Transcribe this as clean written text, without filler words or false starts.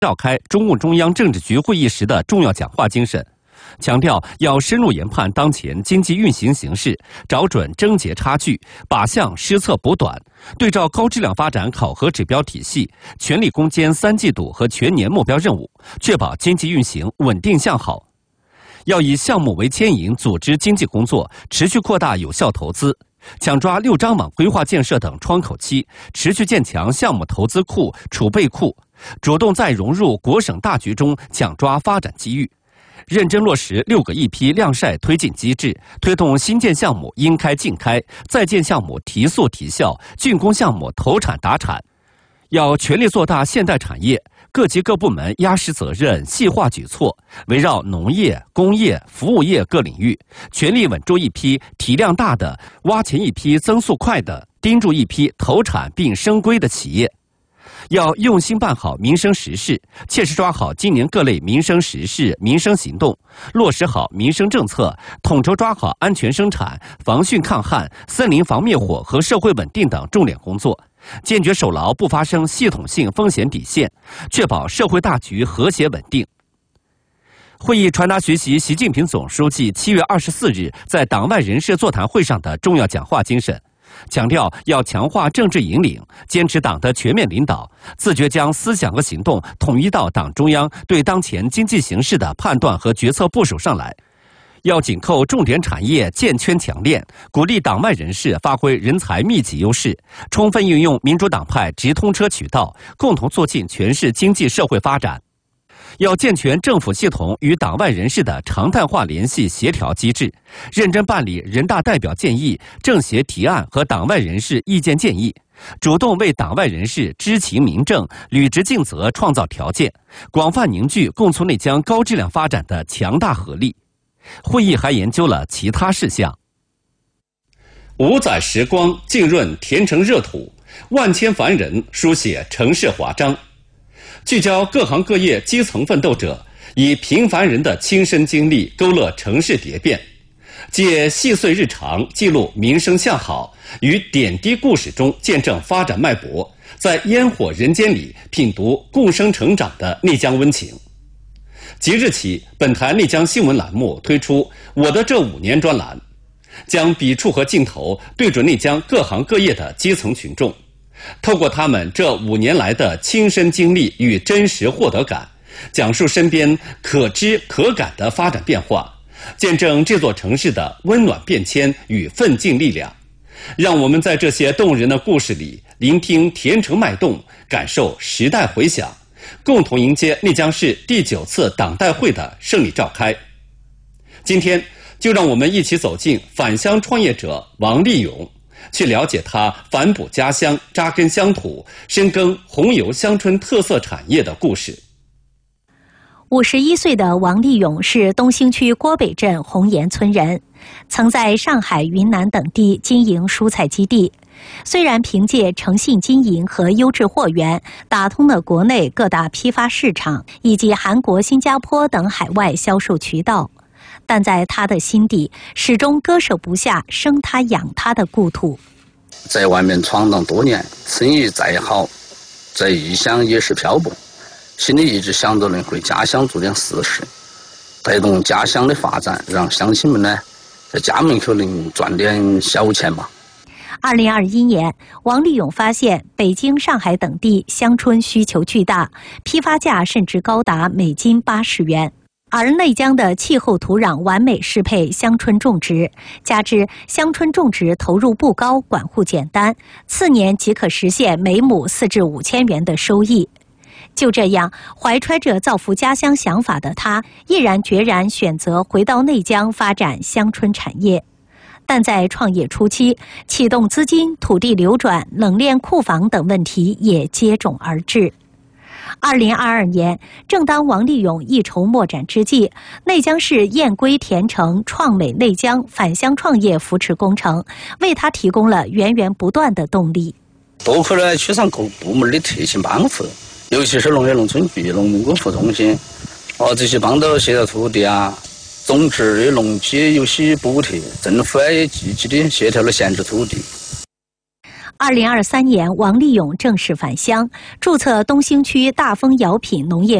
召开中共中央政治局会议时的重要讲话精神，强调要深入研判当前经济运行形势，找准症结差距，靶向施策补短，对照高质量发展考核指标体系，全力攻坚3季度和全年目标任务，确保经济运行稳定向好。要以项目为牵引，组织经济工作，持续扩大有效投资，抢抓6张网规划建设等窗口期，持续建强项目投资库、储备库，主动再融入国省大局中，抢抓发展机遇。认真落实6个一批晾晒推进机制，推动新建项目应开尽开，在建项目提速提效，竣工项目投产打产。要全力做大现代产业，各级各部门压实责任，细化举措，围绕农业、工业、服务业各领域，全力稳住一批体量大的、挖潜一批增速快的、盯住一批投产并升规的企业。要用心办好民生实事，切实抓好今年各类民生实事、民生行动，落实好民生政策，统筹抓好安全生产、防汛抗旱、森林防灭火和社会稳定等重点工作，坚决守牢不发生系统性风险底线，确保社会大局和谐稳定。会议传达学习习近平总书记7月24日在党外人士座谈会上的重要讲话精神，强调要强化政治引领，坚持党的全面领导，自觉将思想和行动统一到党中央对当前经济形势的判断和决策部署上来。要紧扣重点产业建圈强链，鼓励党外人士发挥人才密集优势，充分运用民主党派直通车渠道，共同促进全市经济社会发展。要健全政府系统与党外人士的常态化联系协调机制，认真办理人大代表建议、政协提案和党外人士意见建议，主动为党外人士知情明政、履职尽责创造条件，广泛凝聚共促内江高质量发展的强大合力。会议还研究了其他事项。5载时光浸润田城热土，万千凡人书写城市华章。聚焦各行各业基层奋斗者，以平凡人的亲身经历勾勒城市蝶变，借细碎日常记录民生向好，于点滴故事中见证发展脉搏，在烟火人间里品读共生成长的内江温情。即日起，本台内江新闻栏目推出我的这5年专栏，将笔触和镜头对准内江各行各业的基层群众，透过他们这5年来的亲身经历与真实获得感，讲述身边可知可感的发展变化，见证这座城市的温暖变迁与奋进力量。让我们在这些动人的故事里聆听田城脉动，感受时代回响，共同迎接内江市第9次党代会的胜利召开。今天就让我们一起走进返乡创业者王立勇，去了解他反哺家乡、扎根乡土、深耕红油乡村特色产业的故事。 51岁的王立勇是东兴区郭北镇红岩村人，曾在上海、云南等地经营蔬菜基地。虽然凭借诚信经营和优质货源打通了国内各大批发市场以及韩国、新加坡等海外销售渠道，但在他的心底始终割舍不下生他养他的故土。 在外面闯荡多年，生意再好，在异乡也是漂泊，心里一直想着能回家乡做点实事，带动家乡的发展，让乡亲们呢在家门口能赚点小钱嘛。 2021年，王立勇发现北京、上海等地乡村需求巨大，批发价甚至高达每斤80元。而内江的气候土壤完美适配乡村种植，加之乡村种植投入不高，管护简单，次年即可实现每亩4至5千元的收益。就这样，怀揣着造福家乡想法的他，毅然决然选择回到内江发展乡村产业。但在创业初期，启动资金、土地流转、冷链库房等问题也接踵而至。2022年，正当王立勇一筹莫展之际，内江市燕归田城创美内江返乡创业扶持工程为他提供了源源不断的动力。 多亏了区上各部门的贴心帮扶，尤其是农业农村局、农民工服中心，这些帮到协调土地啊、种植的农机有些补贴，政府也积极的协调了闲置土地。 2023年，王立勇正式返乡，注册东兴区大丰窑品农业